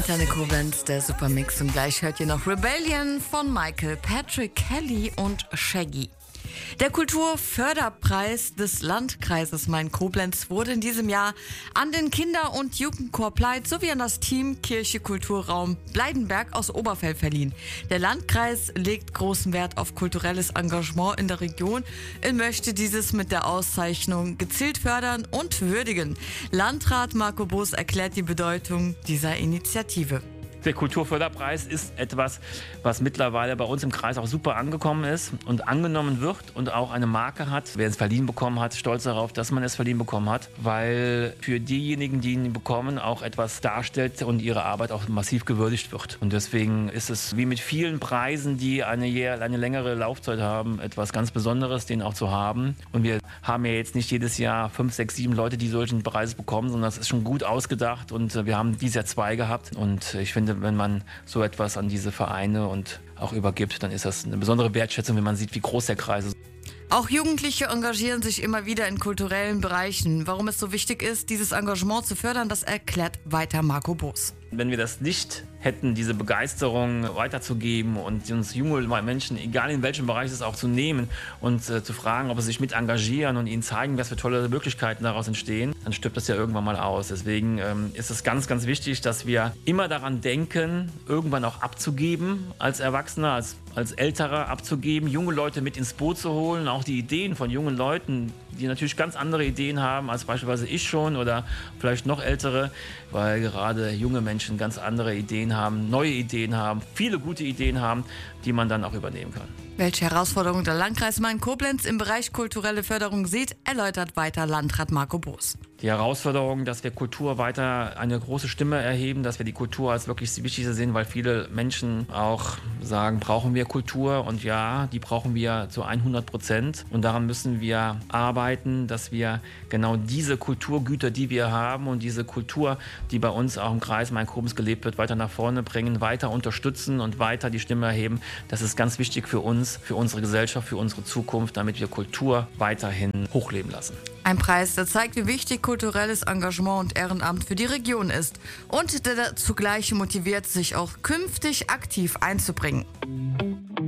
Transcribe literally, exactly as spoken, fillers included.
Antenne Koblenz, der Supermix, und gleich hört ihr noch Rebellion von Michael, Patrick Kelly und Shaggy. Der Kulturförderpreis des Landkreises Main-Koblenz wurde in diesem Jahr an den Kinder- und Jugendchor Pleit sowie an das Team Kirche Kulturraum Bleidenberg aus Oberfell verliehen. Der Landkreis legt großen Wert auf kulturelles Engagement in der Region und möchte dieses mit der Auszeichnung gezielt fördern und würdigen. Landrat Marco Boos erklärt die Bedeutung dieser Initiative. Der Kulturförderpreis ist etwas, was mittlerweile bei uns im Kreis auch super angekommen ist und angenommen wird und auch eine Marke hat. Wer es verliehen bekommen hat, stolz darauf, dass man es verliehen bekommen hat, weil für diejenigen, die ihn bekommen, auch etwas darstellt und ihre Arbeit auch massiv gewürdigt wird. Und deswegen ist es wie mit vielen Preisen, die eine, eine längere Laufzeit haben, etwas ganz Besonderes, den auch zu haben. Und wir haben ja jetzt nicht jedes Jahr fünf, sechs, sieben Leute, die solchen Preis bekommen, sondern das ist schon gut ausgedacht und wir haben dieses Jahr zwei gehabt. Und ich finde, wenn man so etwas an diese Vereine und auch übergibt, dann ist das eine besondere Wertschätzung, wenn man sieht, wie groß der Kreis ist. Auch Jugendliche engagieren sich immer wieder in kulturellen Bereichen. Warum es so wichtig ist, dieses Engagement zu fördern, das erklärt weiter Marco Boos. Wenn wir das nicht hätten, diese Begeisterung weiterzugeben und uns junge Menschen, egal in welchem Bereich es auch, zu nehmen und äh, zu fragen, ob sie sich mit engagieren und ihnen zeigen, was für tolle Möglichkeiten daraus entstehen, dann stirbt das ja irgendwann mal aus. Deswegen ähm, ist es ganz, ganz wichtig, dass wir immer daran denken, irgendwann auch abzugeben als Erwachsener, als, als Älterer abzugeben, junge Leute mit ins Boot zu holen, auch die Ideen von jungen Leuten, die natürlich ganz andere Ideen haben als beispielsweise ich schon oder vielleicht noch ältere, weil gerade junge Menschen ganz andere Ideen haben, neue Ideen haben, viele gute Ideen haben, die man dann auch übernehmen kann. Welche Herausforderungen der Landkreis Main-Koblenz im Bereich kulturelle Förderung sieht, erläutert weiter Landrat Marco Boos. Die Herausforderung, dass wir Kultur weiter eine große Stimme erheben, dass wir die Kultur als wirklich das Wichtigste sehen, weil viele Menschen auch sagen, brauchen wir Kultur? Und ja, die brauchen wir zu hundert Prozent. Und daran müssen wir arbeiten, dass wir genau diese Kulturgüter, die wir haben und diese Kultur, die bei uns auch im Kreis Main-Koblenz gelebt wird, weiter nach vorne bringen, weiter unterstützen und weiter die Stimme erheben. Das ist ganz wichtig für uns, für unsere Gesellschaft, für unsere Zukunft, damit wir Kultur weiterhin hochleben lassen. Ein Preis, der zeigt, wie wichtig kulturelles Engagement und Ehrenamt für die Region ist und der zugleich motiviert, sich auch künftig aktiv einzubringen.